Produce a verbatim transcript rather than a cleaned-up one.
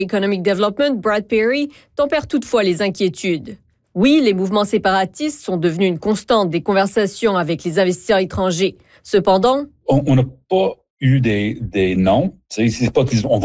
Economic Development, Brad Perry, tempère toutefois les inquiétudes. Oui, les mouvements séparatistes sont devenus une constante des conversations avec les investisseurs étrangers. Cependant, on n'a pas eu des, des noms. C'est pas qu'ils ont